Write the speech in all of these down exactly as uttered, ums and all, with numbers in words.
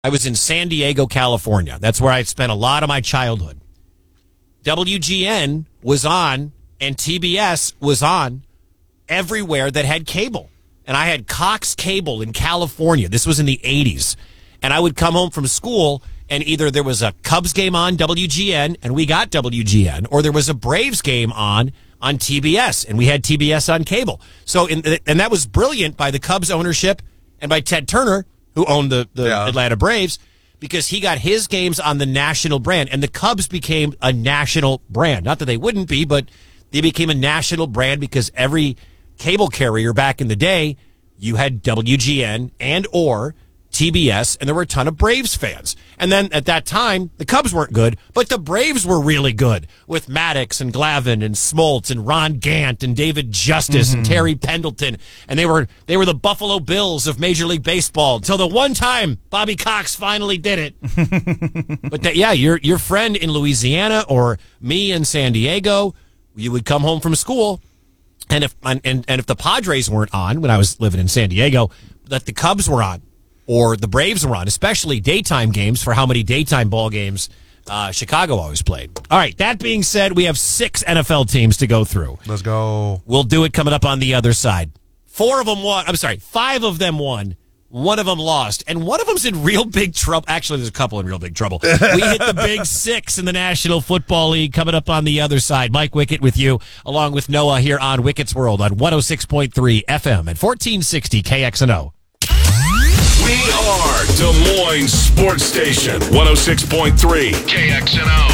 I was in San Diego, California. That's where I spent a lot of my childhood. W G N was on, and T B S was on everywhere that had cable. And I had Cox Cable in California. This was in the eighties. And I would come home from school, and either there was a Cubs game on W G N, and we got W G N, or there was a Braves game on on T B S, and we had T B S on cable. So, in the, and that was brilliant by the Cubs ownership and by Ted Turner, who owned the, the yeah. Atlanta Braves, because he got his games on the national brand, and the Cubs became a national brand. Not that they wouldn't be, but they became a national brand because every cable carrier back in the day, you had W G N and or T B S, and there were a ton of Braves fans. And then at that time, the Cubs weren't good, but the Braves were really good with Maddox and Glavine and Smoltz and Ron Gant and David Justice mm-hmm. and Terry Pendleton. And they were they were the Buffalo Bills of Major League Baseball until the one time Bobby Cox finally did it. But that, yeah, your your friend in Louisiana or me in San Diego, you would come home from school, and if and, and if the Padres weren't on when I was living in San Diego, that the Cubs were on. Or the Braves were on, especially daytime games for how many daytime ball games uh, Chicago always played. All right, that being said, we have six N F L teams to go through. Let's go. We'll do it coming up on the other side. Four of them won. I'm sorry, five of them won. One of them lost. And one of them's in real big trouble. Actually, there's a couple in real big trouble. We hit the big six in the National Football League coming up on the other side. Mike Wickett with you, along with Noah here on Wickett's World on one oh six point three F M at fourteen sixty K X N O. We are Des Moines Sports Station, one oh six point three K X N O.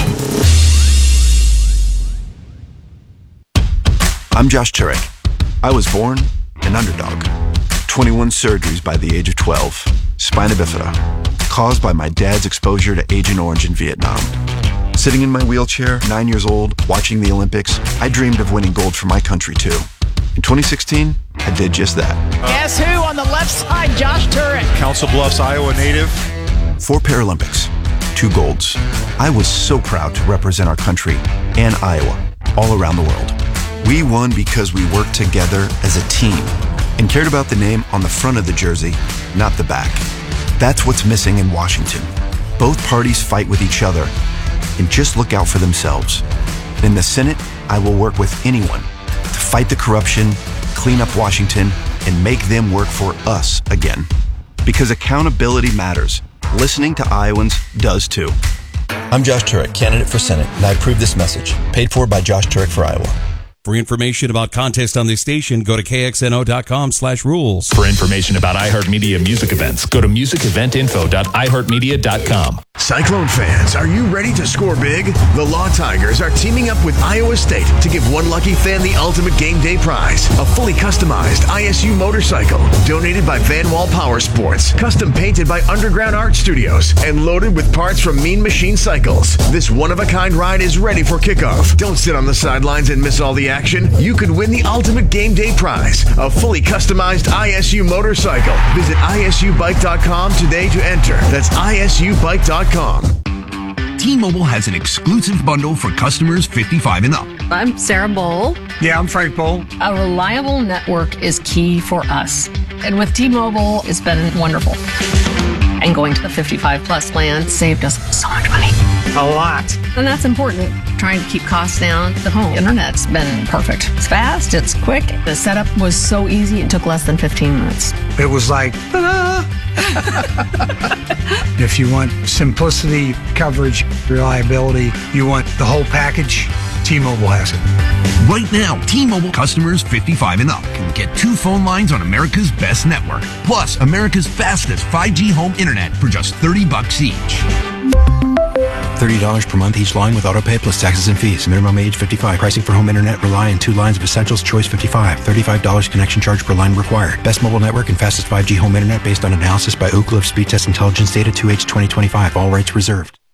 I'm Josh Turek. I was born an underdog. twenty-one surgeries by the age of twelve. Spina bifida, caused by my dad's exposure to Agent Orange in Vietnam. Sitting in my wheelchair, nine years old, watching the Olympics, I dreamed of winning gold for my country too. In twenty sixteen, I did just that. Guess who on the left side? Josh Turek. Council Bluffs, Iowa native. Four Paralympics, two golds. I was so proud to represent our country and Iowa all around the world. We won because we worked together as a team and cared about the name on the front of the jersey, not the back. That's what's missing in Washington. Both parties fight with each other and just look out for themselves. In the Senate, I will work with anyone to fight the corruption, clean up Washington, and make them work for us again. Because accountability matters. Listening to Iowans does too. I'm Josh Turek, candidate for Senate, and I approve this message. Paid for by Josh Turek for Iowa. For information about contests on this station, go to K X N O dot com slash rules. For information about iHeartMedia music events, go to music event info dot i heart media dot com. Cyclone fans, are you ready to score big? The Law Tigers are teaming up with Iowa State to give one lucky fan the ultimate game day prize. A fully customized I S U motorcycle donated by Van Wall Power Sports, custom painted by Underground Art Studios, and loaded with parts from Mean Machine Cycles. This one-of-a-kind ride is ready for kickoff. Don't sit on the sidelines and miss all the action. You could win the ultimate game day prize, a fully customized I S U motorcycle. Visit I S U bike dot com today to enter. That's I S U bike dot com. T-Mobile has an exclusive bundle for customers fifty-five and up. I'm Sarah Bowl. Yeah, I'm Frank Bowl. A reliable network is key for us. And with T-Mobile, it's been wonderful. And going to the fifty-five plus plan saved us so much money. A lot. And that's important. Trying to keep costs down. The home internet's been perfect. It's fast, it's quick. The setup was so easy, it took less than fifteen minutes. It was like, ta-da! If you want simplicity, coverage, reliability, you want the whole package, T-Mobile has it. Right now, T-Mobile customers fifty-five and up can get two phone lines on America's best network, plus America's fastest five G home internet for just thirty bucks each. thirty dollars per month each line with autopay plus taxes and fees. Minimum age fifty-five. Pricing for home internet rely on two lines of Essentials Choice fifty-five. thirty-five dollars connection charge per line required. Best mobile network and fastest five G home internet based on analysis by Ookla of Speed Test Intelligence Data two H twenty twenty-five. All rights reserved.